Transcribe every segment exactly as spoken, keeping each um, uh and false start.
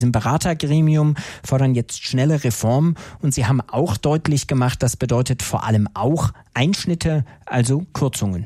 Im Beratergremium fordern jetzt schnelle Reformen und sie haben auch deutlich gemacht, das bedeutet vor allem auch Einschnitte, also Kürzungen.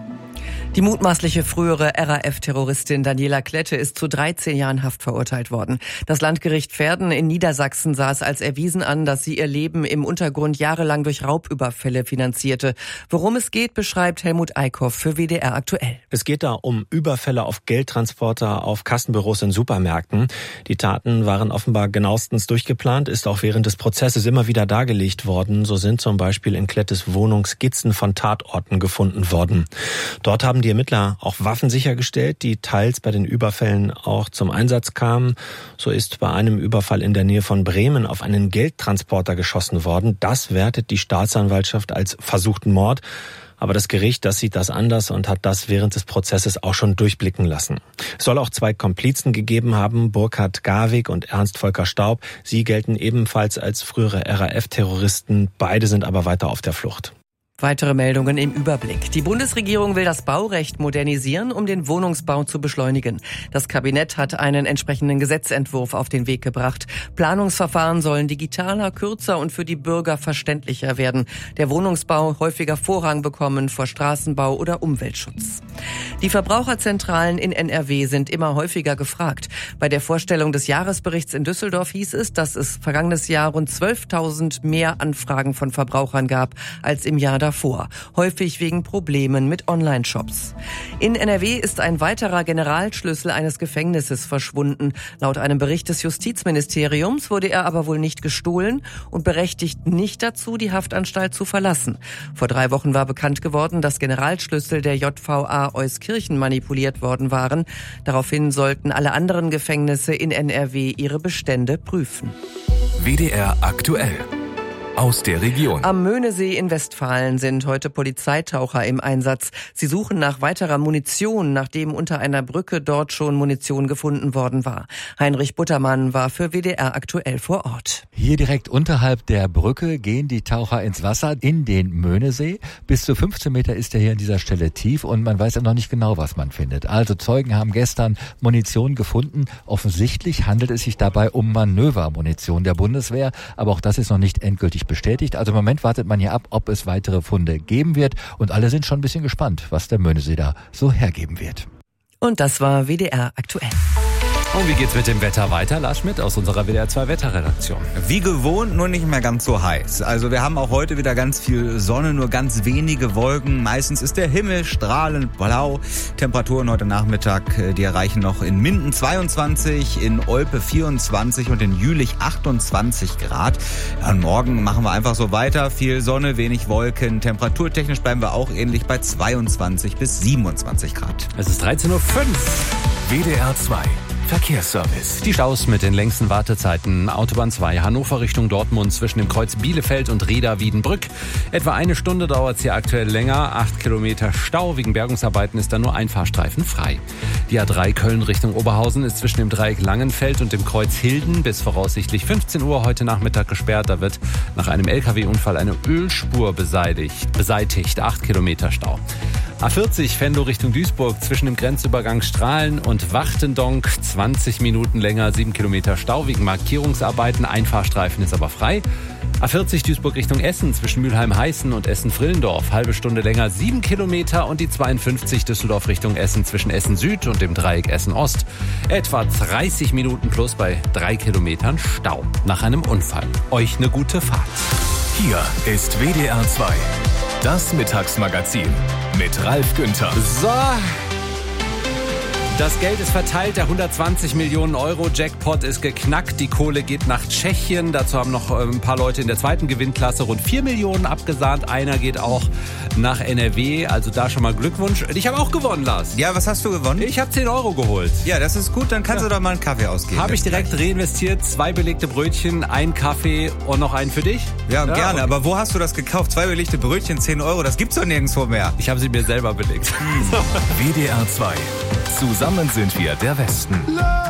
Die mutmaßliche frühere R A F-Terroristin Daniela Klette ist zu dreizehn Jahren Haft verurteilt worden. Das Landgericht Verden in Niedersachsen sah es als erwiesen an, dass sie ihr Leben im Untergrund jahrelang durch Raubüberfälle finanzierte. Worum es geht, beschreibt Helmut Eickhoff für W D R aktuell. Es geht da um Überfälle auf Geldtransporter, auf Kassenbüros in Supermärkten. Die Taten waren offenbar genauestens durchgeplant, ist auch während des Prozesses immer wieder dargelegt worden. So sind zum Beispiel in Klettes Wohnung Skizzen von Tatorten gefunden worden. Dort haben die Ermittler auch Waffen sichergestellt, die teils bei den Überfällen auch zum Einsatz kamen. So ist bei einem Überfall in der Nähe von Bremen auf einen Geldtransporter geschossen worden. Das wertet die Staatsanwaltschaft als versuchten Mord. Aber das Gericht, das sieht das anders und hat das während des Prozesses auch schon durchblicken lassen. Es soll auch zwei Komplizen gegeben haben, Burkhard Garwig und Ernst Volker Staub. Sie gelten ebenfalls als frühere R A F-Terroristen. Beide sind aber weiter auf der Flucht. Weitere Meldungen im Überblick. Die Bundesregierung will das Baurecht modernisieren, um den Wohnungsbau zu beschleunigen. Das Kabinett hat einen entsprechenden Gesetzentwurf auf den Weg gebracht. Planungsverfahren sollen digitaler, kürzer und für die Bürger verständlicher werden. Der Wohnungsbau häufiger Vorrang bekommen vor Straßenbau oder Umweltschutz. Die Verbraucherzentralen in N R W sind immer häufiger gefragt. Bei der Vorstellung des Jahresberichts in Düsseldorf hieß es, dass es vergangenes Jahr rund zwölftausend mehr Anfragen von Verbrauchern gab als im Jahr davor, häufig wegen Problemen mit Online-Shops. In N R W ist ein weiterer Generalschlüssel eines Gefängnisses verschwunden. Laut einem Bericht des Justizministeriums wurde er aber wohl nicht gestohlen und berechtigt nicht dazu, die Haftanstalt zu verlassen. Vor drei Wochen war bekannt geworden, dass Generalschlüssel der J V A Euskirchen manipuliert worden waren. Daraufhin sollten alle anderen Gefängnisse in N R W ihre Bestände prüfen. W D R aktuell. Aus der Region. Am Möhnesee in Westfalen sind heute Polizeitaucher im Einsatz. Sie suchen nach weiterer Munition, nachdem unter einer Brücke dort schon Munition gefunden worden war. Heinrich Buttermann war für W D R aktuell vor Ort. Hier direkt unterhalb der Brücke gehen die Taucher ins Wasser in den Möhnesee. Bis zu fünfzehn Meter ist er hier an dieser Stelle tief und man weiß ja noch nicht genau, was man findet. Also Zeugen haben gestern Munition gefunden. Offensichtlich handelt es sich dabei um Manövermunition der Bundeswehr, aber auch das ist noch nicht endgültig bestätigt. Also im Moment wartet man hier ab, ob es weitere Funde geben wird. Und alle sind schon ein bisschen gespannt, was der Möhnesee da so hergeben wird. Und das war W D R aktuell. Und wie geht's mit dem Wetter weiter? Lars Schmidt aus unserer W D R zwei Wetterredaktion. Wie gewohnt, nur nicht mehr ganz so heiß. Also wir haben auch heute wieder ganz viel Sonne, nur ganz wenige Wolken. Meistens ist der Himmel strahlend blau. Temperaturen heute Nachmittag, die erreichen noch in Minden zweiundzwanzig, in Olpe vierundzwanzig und in Jülich achtundzwanzig Grad. Ja, und morgen machen wir einfach so weiter. Viel Sonne, wenig Wolken. Temperaturtechnisch bleiben wir auch ähnlich bei zweiundzwanzig bis siebenundzwanzig Grad. Es ist dreizehn Uhr fünf. W D R zwei. Verkehrsservice. Die Staus mit den längsten Wartezeiten. Autobahn zwei, Hannover Richtung Dortmund zwischen dem Kreuz Bielefeld und Reda-Wiedenbrück. Etwa eine Stunde dauert es hier aktuell länger. Acht Kilometer Stau. Wegen Bergungsarbeiten ist da nur ein Fahrstreifen frei. Die A drei Köln Richtung Oberhausen ist zwischen dem Dreieck Langenfeld und dem Kreuz Hilden bis voraussichtlich fünfzehn Uhr heute Nachmittag gesperrt. Da wird nach einem L K W-Unfall eine Ölspur beseitigt. beseitigt. Acht Kilometer Stau. A vierzig Venlo Richtung Duisburg zwischen dem Grenzübergang Strahlen und Wachtendonk zwanzig Minuten länger, sieben Kilometer Stau wegen Markierungsarbeiten, ein Fahrstreifen ist aber frei. A vierzig Duisburg Richtung Essen zwischen Mülheim-Heißen und Essen-Frillendorf, halbe Stunde länger, sieben Kilometer und die zweiundfünfzig Düsseldorf Richtung Essen zwischen Essen-Süd und dem Dreieck Essen-Ost. Etwa dreißig Minuten plus bei drei Kilometern Stau nach einem Unfall. Euch eine gute Fahrt. Hier ist W D R zwei. Das Mittagsmagazin mit Ralf Günther. So, das Geld ist verteilt, der hundertzwanzig Millionen Euro Jackpot ist geknackt, die Kohle geht nach Tschechien, dazu haben noch ein paar Leute in der zweiten Gewinnklasse rund vier Millionen abgesahnt, einer geht auch nach N R W, also da schon mal Glückwunsch. Ich habe auch gewonnen, Lars. Ja, was hast du gewonnen? Ich habe zehn Euro geholt. Ja, das ist gut, dann kannst ja. du doch mal einen Kaffee ausgeben. Habe ich direkt gleich reinvestiert, zwei belegte Brötchen, ein Kaffee und noch einen für dich? Ja, ja gerne, okay. Aber wo hast du das gekauft? Zwei belegte Brötchen, zehn Euro, das gibt's doch nirgendwo mehr. Ich habe sie mir selber belegt. W D R zwei. Zusammen sind wir der Westen.